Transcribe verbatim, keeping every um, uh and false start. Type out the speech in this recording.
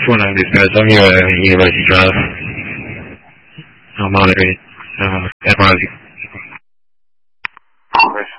on this, guys. I'm here at University Drive. I'm monitoring uh, F R Z.